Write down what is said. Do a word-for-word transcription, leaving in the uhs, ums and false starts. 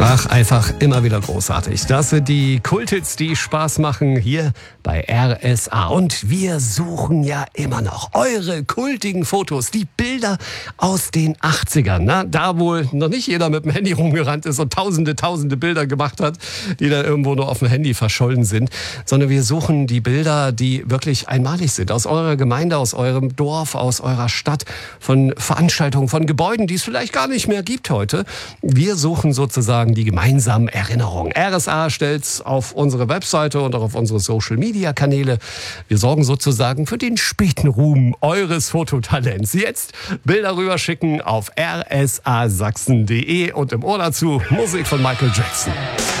Ach, einfach immer wieder großartig. Das sind die Kulthits, die Spaß machen hier bei R S A. Und wir suchen ja immer noch eure kultigen Fotos, die Bilder aus den achtzigern. Na, da wohl noch nicht jeder mit dem Handy rumgerannt ist und tausende, tausende Bilder gemacht hat, die dann irgendwo nur auf dem Handy verschollen sind. Sondern wir suchen die Bilder, die wirklich einmalig sind. Aus eurer Gemeinde, aus eurem Dorf, aus eurer Stadt, von Veranstaltungen, von Gebäuden, die es vielleicht gar nicht mehr gibt heute. Wir suchen sozusagen die gemeinsamen Erinnerungen. R S A stellt's auf unsere Webseite und auch auf unsere Social-Media-Kanäle. Wir sorgen sozusagen für den späten Ruhm eures Fototalents. Jetzt Bilder rüberschicken auf r s a sachsen punkt d e und im Ohr dazu Musik von Michael Jackson.